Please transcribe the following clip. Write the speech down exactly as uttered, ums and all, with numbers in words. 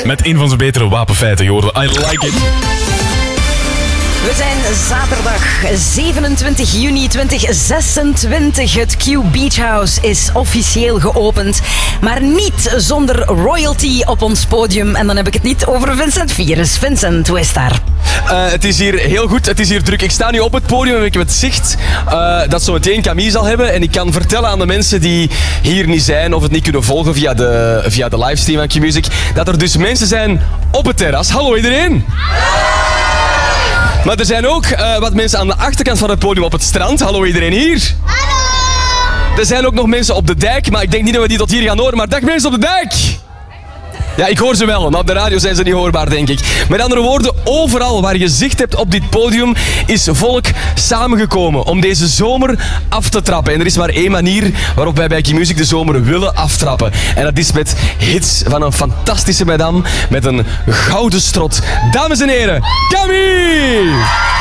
Met een van zijn betere wapenfeiten, je hoorde I like it. We zijn zaterdag zevenentwintig juni tweeduizend zesentwintig. Het Q Beach House is officieel geopend. Maar niet zonder royalty op ons podium. En dan heb ik het niet over Vincent Virus. Vincent, hoe is daar? Uh, het is hier heel goed, het is hier druk. Ik sta nu op het podium en ik heb het zicht uh, dat zo meteen Camille zal hebben. En ik kan vertellen aan de mensen die hier niet zijn of het niet kunnen volgen via de, via de livestream van Q-Music, dat er dus mensen zijn op het terras. Hallo iedereen! Maar er zijn ook uh, wat mensen aan de achterkant van het podium op het strand. Hallo iedereen hier. Hallo. Er zijn ook nog mensen op de dijk, maar ik denk niet dat we die tot hier gaan horen. Maar dag mensen op de dijk. Ja, ik hoor ze wel, maar op de radio zijn ze niet hoorbaar, denk ik. Met andere woorden, overal waar je zicht hebt op dit podium is volk samengekomen om deze zomer af te trappen. En er is maar één manier waarop wij bij Q-Music de zomer willen aftrappen. En dat is met hits van een fantastische madame met een gouden strot. Dames en heren, Camille!